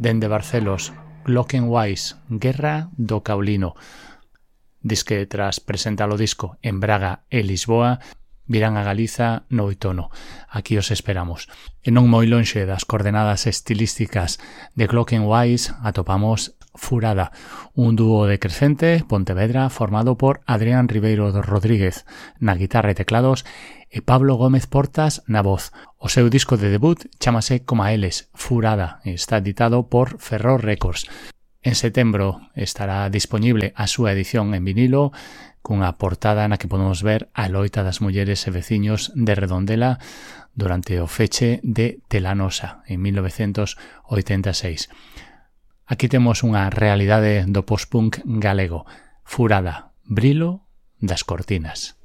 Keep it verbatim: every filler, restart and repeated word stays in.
Dende Barcelos, Glockenwise, Guerra do Caulino. Disque tras presentar o disco en Braga e Lisboa, virán a Galiza no outono. Aquí os esperamos. E non moi lonxe das coordenadas estilísticas de Glockenwise atopamos Furada, un dúo de Crecente, Pontevedra, formado por Adrián Ribeiro Rodríguez na guitarra e teclados e Pablo Gómez Portas na voz. O seu disco de debut chámase Coma Eles, Furada, e está editado por Ferror Records. En setembro estará disponible a súa edición en vinilo cunha portada na que podemos ver a loita das mulleres e veciños de Redondela durante o feche de Telanosa en mil novecentos oitenta e seis. Aquí temos unha realidade do post-punk galego, Furada, Brilo das cortinas.